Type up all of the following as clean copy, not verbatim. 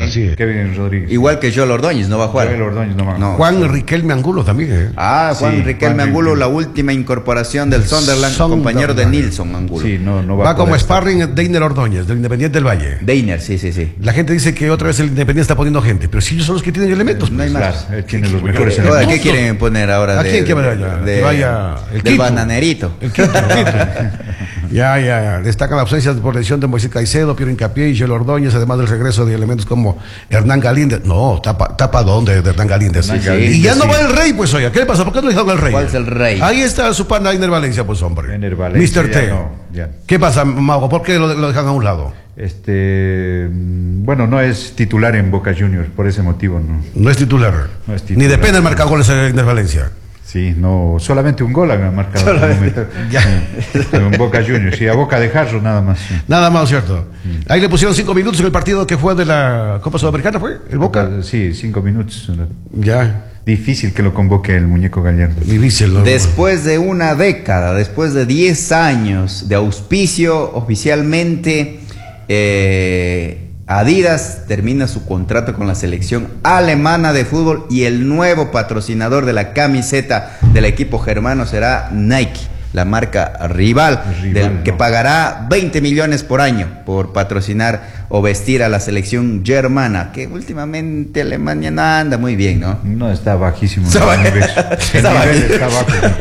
Así es. Kevin Rodríguez. Igual que Joel Ordóñez, no va a jugar. Joel Ordóñez no va. No. Juan Riquelme Angulo también. Juan Sí, Riquelme Juan Angulo, Riquelme. la última incorporación del Sunderland, compañero de Nilsson Angulo. Sí, no Va a como poder sparring Deiner Ordóñez, del Independiente del Valle. Deiner, sí. La gente dice que otra vez el Independiente está poniendo gente, pero si ellos son los que tienen elementos. No hay pues. más. Claro, él tiene los mejores Ahora, elementos. ¿qué quieren poner ahora? ¿A quién que vaya? Que vaya el del Quito. bananerito. El quinto. Ya. Destacan la ausencia por lesión de Moisés Caicedo, Piero Hincapié y Joel Ordóñez, además del regreso de elementos como Hernán Galíndez. No, tapa dónde de Hernán Galíndez. Y ya no va el Rey, pues, oiga. ¿Qué le pasa? ¿Por qué no dejaron al Rey? ¿Cuál es el Rey? Ahí está su pana Einer Valencia, pues, hombre. Einer Valencia, Mr. T. ya no, ya. ¿Qué pasa, Mago? ¿Por qué lo dejan a un lado? Bueno, no es titular en Boca Juniors, por ese motivo, ¿no? No es titular. No es titular. Ni depende el marcagoles de Einer Valencia. Sí, no, solamente un gol ha marcado. En Boca Juniors, y a Boca de Jarro nada más. Sí. Nada más, ¿cierto? Ahí le pusieron 5 minutos en el partido que fue de la Copa Sudamericana, ¿fue? ¿El Boca? Sí, 5 minutos. Ya. Difícil que lo convoque el muñeco Gallardo. Difícil, ¿no? Después de una década, después de 10 años de auspicio, oficialmente Adidas termina su contrato con la selección alemana de fútbol y el nuevo patrocinador de la camiseta del equipo germano será Nike, la marca rival que pagará 20 millones por año por patrocinar o vestir a la selección germana, que últimamente Alemania no anda muy bien, ¿no? No, está bajísimo. Está El nivel está bajo.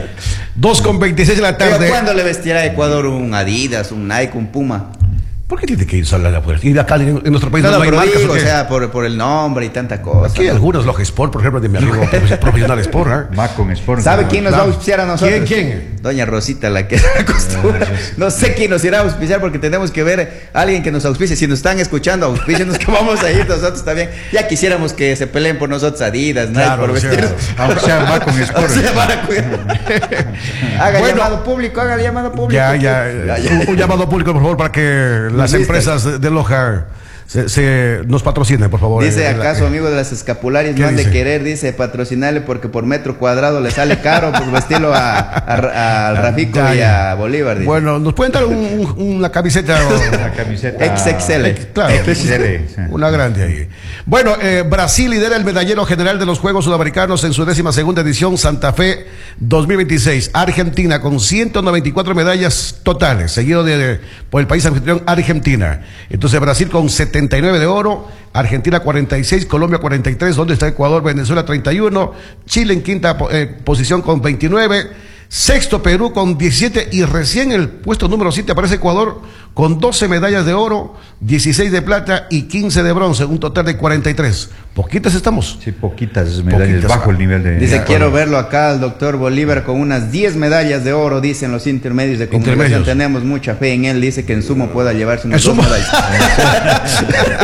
2:26 de la tarde. Pero ¿cuándo le vestirá a Ecuador un Adidas, un Nike, un Puma? ¿Por qué tiene que ir sola a la puerta? Y acá en nuestro país No, no hay pero marcas. digo, ¿o o qué? sea, por el nombre y tanta cosa. Aquí hay ¿no? algunos, Log Sport, por ejemplo, de mi amigo profesional Sport. ¿Eh? Macon Sport. ¿Sabe quién nos va a Claro. auspiciar a nosotros? ¿Quién? Doña Rosita, la que acostumbra. No sé quién nos irá a auspiciar porque tenemos que ver a alguien que nos auspicie. Si nos están escuchando, auspícenos que vamos a ir nosotros también. Ya quisiéramos que se peleen por nosotros Adidas, Nike, Claro, por o sea, vestirnos. Aunque sea Macon Sport. O sea, para cuidar. Haga Bueno, llamado público, haga llamado público. Ya. Un llamado público, por favor, para que las Listo. empresas de Loja nos patrocinen, por favor. Dice acaso amigo de las escapularias, ¿Qué no han de dice? querer, dice, patrocinarle porque por metro cuadrado le sale caro pues vestirlo al Rafico y a Bolívar. Dice. Bueno, ¿nos pueden dar una camiseta? La camiseta XXL. Claro, XXL, sí. una grande ahí. Bueno, Brasil lidera el medallero general de los Juegos Sudamericanos en su 12ª edición Santa Fe 2026. Argentina con 194 medallas totales, seguido por el país anfitrión Argentina. Entonces Brasil con 79 de oro, Argentina 46, Colombia 43, donde está Ecuador, Venezuela 31, Chile en quinta posición con 29, sexto Perú con 17 y recién el puesto número 7 aparece Ecuador con 12 medallas de oro, 16 de plata y 15 de bronce, un total de 43. Poquitas estamos. Sí, poquitas medallas, Poquitas. bajo el nivel de... Dice, de quiero Ecuador. verlo acá al doctor Bolívar con unas 10 medallas de oro, dicen los intermedios de comunicación. Intermedios. Tenemos mucha fe en él, dice que en sumo pueda llevarse unas En sumo. 2 medallas.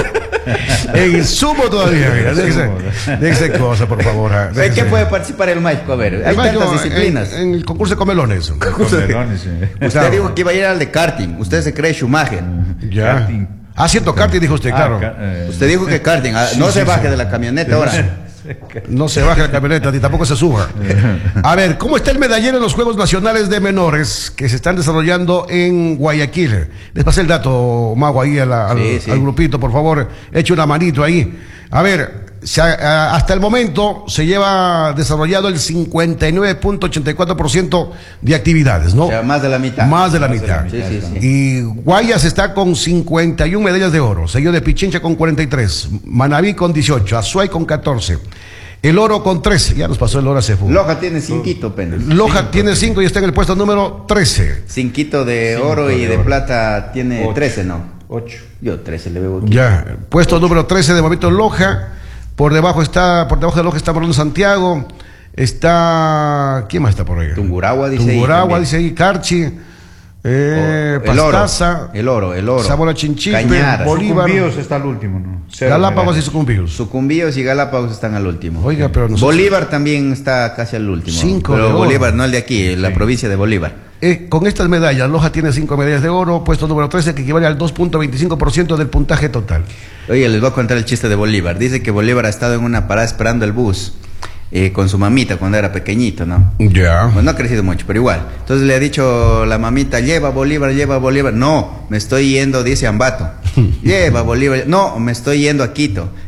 En sumo todavía, mira, déjese cosa, por favor. ¿En qué puede participar el Maico? A ver, hay tantas disciplinas. En el concurso de comelones. Con melones, Usted Claro. dijo que iba a ir al de karting, usted se cree Schumacher. Ya. Karting. Ah, cierto, karting, dijo usted, claro. Usted dijo que karting, no se baje de la camioneta ahora. No se baje la camioneta ni tampoco se suba. A ver, ¿cómo está el medallero en los Juegos Nacionales de Menores que se están desarrollando en Guayaquil? Les pasé el dato, Mago, ahí al grupito, por favor, eche una manito ahí. A ver, hasta el momento se lleva desarrollado el 59.84% de actividades, ¿no? O sea, más de la mitad. Más de la mitad. Sí. Y Guayas está con 51 medallas de oro, seguido de Pichincha con 43, Manabí con 18, Azuay con 14, el oro con 13, ya nos pasó el oro hace fútbol. Loja tiene 5 penes. Loja tiene 5 y está en el puesto número 13. 5 de oro y de plata tiene 13, ¿no? 8. Yo 13 le veo aquí. Ya, puesto número 13 de momento Loja. Por debajo de Loja está Morón Santiago. Está. ¿Quién más está por ahí? Tungurahua dice ahí Tungurahua también. dice ahí, Carchi. El Pastaza. oro. Zamora Chinchipe, Cañaras. Bolívar. Sucumbíos está el último, ¿no? Galápagos y Sucumbíos. Sucumbíos y Galápagos están al último. Oiga, pero nosotros. Bolívar también está casi al último. 5 pero de oro. Bolívar, no el de aquí, la provincia de Bolívar. Con estas medallas, Loja tiene 5 medallas de oro, puesto número 13, que equivale al 2.25% del puntaje total. Oye, les voy a contar el chiste de Bolívar. Dice que Bolívar ha estado en una parada esperando el bus con su mamita cuando era pequeñito, ¿no? Ya. Pues no ha crecido mucho, pero igual. Entonces le ha dicho la mamita, lleva Bolívar. No, me estoy yendo, dice Ambato. Lleva Bolívar. No, me estoy yendo a Quito.